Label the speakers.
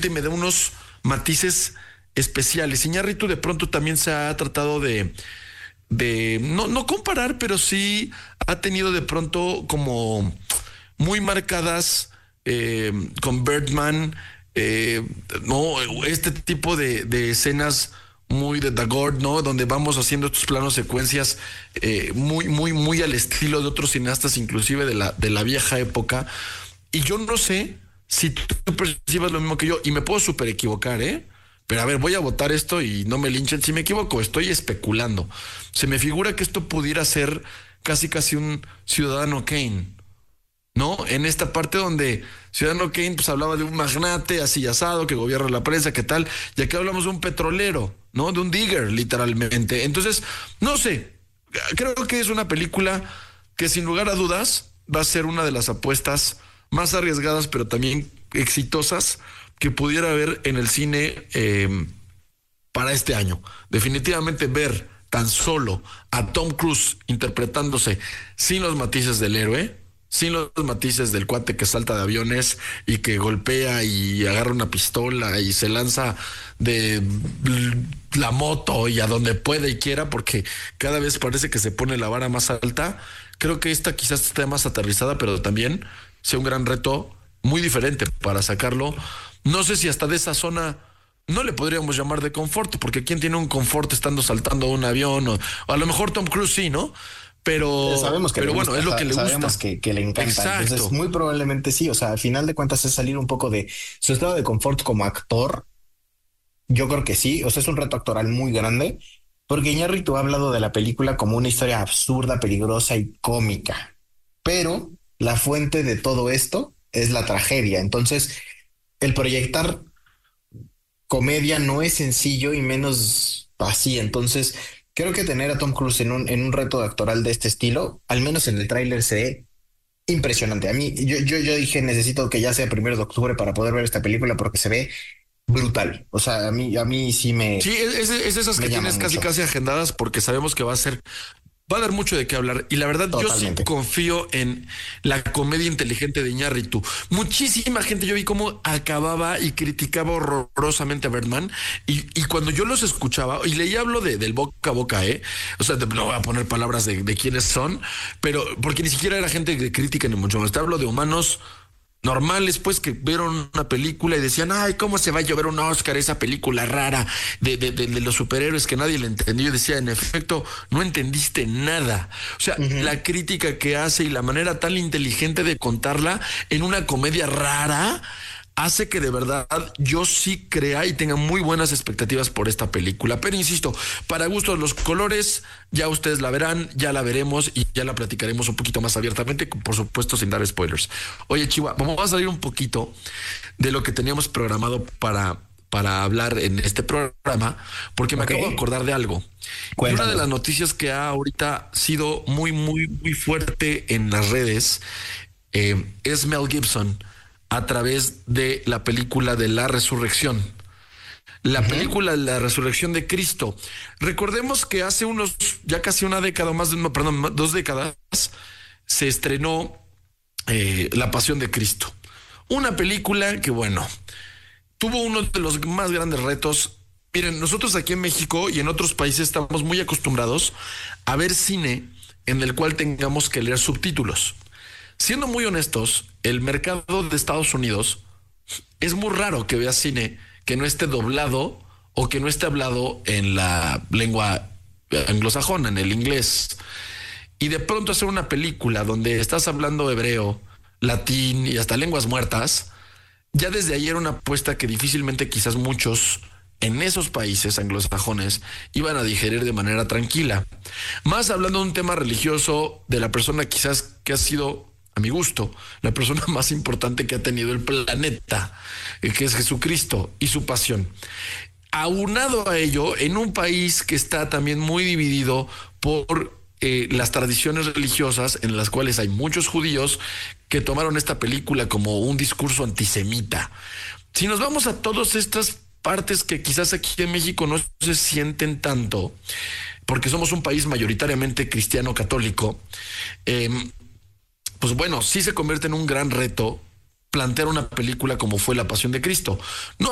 Speaker 1: me da unos matices especiales. Iñárritu de pronto también se ha tratado de no comparar, pero sí ha tenido de pronto como muy marcadas con Birdman, no, este tipo de escenas muy de Tagore, ¿no? Donde vamos haciendo estos planos secuencias muy al estilo de otros cineastas, inclusive de la vieja época. Y yo no sé si tú percibas lo mismo que yo, y me puedo súper equivocar, ¿eh? Pero a ver, voy a votar esto y no me linchen si me equivoco, estoy especulando. Se me figura que esto pudiera ser casi un Ciudadano Kane, ¿no? En esta parte donde Ciudadano Kane pues hablaba de un magnate así asado que gobierna la prensa, ¿qué tal? Y aquí hablamos de un petrolero, ¿no? De un digger, literalmente. Entonces, no sé, creo que es una película que sin lugar a dudas va a ser una de las apuestas más arriesgadas, pero también exitosas que pudiera haber en el cine para este año. Definitivamente ver tan solo a Tom Cruise interpretándose sin los matices del héroe, sin los matices del cuate que salta de aviones y que golpea y agarra una pistola y se lanza de la moto y a donde puede y quiera, porque cada vez parece que se pone la vara más alta. Creo que esta quizás esté más aterrizada, pero también sea un gran reto muy diferente para sacarlo. No sé si hasta de esa zona no le podríamos llamar de confort, porque ¿quién tiene un confort estando saltando un avión? O a lo mejor Tom Cruise sí, ¿no? Pero
Speaker 2: sabemos que
Speaker 1: bueno,
Speaker 2: gusta,
Speaker 1: es lo que le gusta.
Speaker 2: sabemos que le encanta.
Speaker 1: Exacto.
Speaker 2: Entonces, muy probablemente sí. O sea, al final de cuentas es salir un poco de su estado de confort como actor. Yo creo que sí. O sea, es un reto actoral muy grande, porque Iñárritu ha hablado de la película como una historia absurda, peligrosa y cómica. Pero la fuente de todo esto es la tragedia. Entonces, el proyectar comedia no es sencillo y menos así. Entonces, creo que tener a Tom Cruise en un reto actoral de este estilo, al menos en el tráiler, se ve impresionante. A mí, yo dije, necesito que ya sea 1 de octubre para poder ver esta película porque se ve brutal. O sea, a mí sí
Speaker 1: Sí, es esas
Speaker 2: me
Speaker 1: que
Speaker 2: llama
Speaker 1: tienes
Speaker 2: mucho.
Speaker 1: casi agendadas porque sabemos que va a dar mucho de qué hablar. Y la verdad, yo sí
Speaker 2: Totalmente.
Speaker 1: confío en la comedia inteligente de Iñárritu. Muchísima gente, yo vi cómo acababa y criticaba horrorosamente a Birdman. Y cuando yo los escuchaba, y leí hablo del boca a boca, o sea, no voy a poner palabras de quiénes son, pero porque ni siquiera era gente de crítica ni mucho más. Te hablo de humanos normales, pues, que vieron una película y decían, ay, ¿cómo se va a llover un Oscar esa película rara de los superhéroes que nadie le entendió? Y decía, en efecto, no entendiste nada. O sea,
Speaker 2: Ujú.
Speaker 1: la crítica que hace y la manera tan inteligente de contarla en una comedia rara hace que de verdad yo sí crea y tenga muy buenas expectativas por esta película. Pero insisto, para gustos los colores, ya ustedes la verán, ya la veremos y ya la platicaremos un poquito más abiertamente, por supuesto sin dar spoilers. Oye, Chihuahua, vamos a salir un poquito de lo que teníamos programado para hablar en este programa, porque me
Speaker 2: Ok,
Speaker 1: acabo de acordar de algo. Y una de
Speaker 2: cuéntame.
Speaker 1: las noticias que ha ahorita sido muy fuerte en las redes es Mel Gibson a través de la película de la resurrección. La
Speaker 2: Ujú.
Speaker 1: película La Resurrección de Cristo. Recordemos que hace ya casi una década, perdón, 2 décadas, se estrenó La Pasión de Cristo. Una película que, bueno, tuvo uno de los más grandes retos. Miren, nosotros aquí en México y en otros países estamos muy acostumbrados a ver cine en el cual tengamos que leer subtítulos. Siendo muy honestos, el mercado de Estados Unidos es muy raro que veas cine que no esté doblado o que no esté hablado en la lengua anglosajona, en el inglés. Y de pronto hacer una película donde estás hablando hebreo, latín y hasta lenguas muertas, ya desde ahí era una apuesta que difícilmente quizás muchos en esos países anglosajones iban a digerir de manera tranquila. Más hablando de un tema religioso de la persona quizás que ha sido, a mi gusto, la persona más importante que ha tenido el planeta, que es Jesucristo y su pasión. Aunado a ello, en un país que está también muy dividido por las tradiciones religiosas en las cuales hay muchos judíos que tomaron esta película como un discurso antisemita. Si nos vamos a todas estas partes que quizás aquí en México no se sienten tanto, porque somos un país mayoritariamente cristiano católico, pues bueno, sí se convierte en un gran reto plantear una película como fue La Pasión de Cristo. No